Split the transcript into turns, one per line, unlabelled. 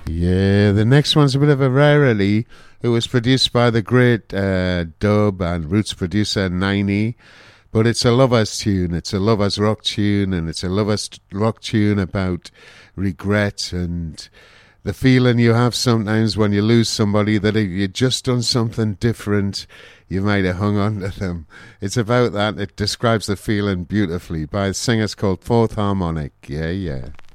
Yeah, the next one's a bit of a rarity. It was produced by the great dub and roots producer Niney, but it's a lovers tune. It's a lovers rock tune, and it's a lovers rock tune about regret and the feeling you have sometimes when you lose somebody that if you'd just done something different, you might have hung on to them. It's about that. It describes the feeling beautifully by a singer called Fourth Harmonic. Yeah, yeah.